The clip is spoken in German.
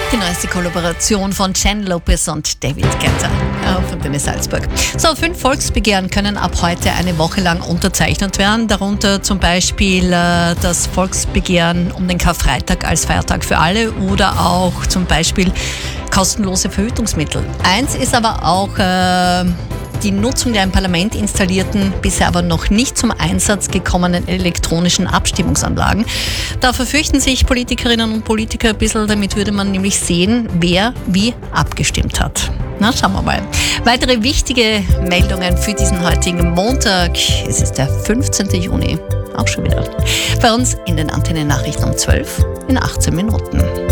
Die neueste Kollaboration von Jen Lopez und David Guetta von Antenne Salzburg. So, 5 Volksbegehren können ab heute eine Woche lang unterzeichnet werden. Darunter zum Beispiel das Volksbegehren um den Karfreitag als Feiertag für alle oder auch zum Beispiel kostenlose Verhütungsmittel. Eins ist aber auch die Nutzung der im Parlament installierten, bisher aber noch nicht zum Einsatz gekommenen elektronischen Abstimmungsanlagen. Da verfürchten sich Politikerinnen und Politiker ein bisschen, damit würde man nämlich sehen, wer wie abgestimmt hat. Na, schauen wir mal. Weitere wichtige Meldungen für diesen heutigen Montag. Es ist der 15. Juni, auch schon wieder. Bei uns in den Antenne-Nachrichten um 12 in 18 Minuten.